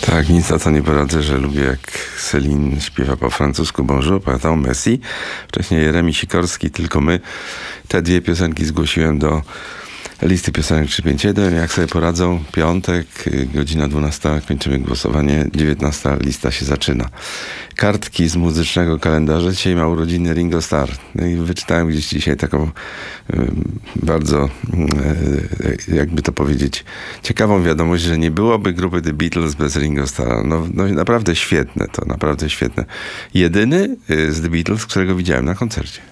Tak, nic na to nie poradzę, że lubię jak Celine śpiewa po francusku Bonjour, pardon, merci. Wcześniej Jeremi Sikorski, Tylko my. Te dwie piosenki zgłosiłem do listy piosenek 351. Jak sobie poradzą, piątek, godzina 12, kończymy głosowanie, 19 lista się zaczyna. Kartki z muzycznego kalendarza. Dzisiaj ma urodziny Ringo Starr. No i wyczytałem gdzieś dzisiaj taką bardzo, jakby to powiedzieć, ciekawą wiadomość, że nie byłoby grupy The Beatles bez Ringo Starra. No naprawdę świetne to, naprawdę świetne. Jedyny z The Beatles, którego widziałem na koncercie.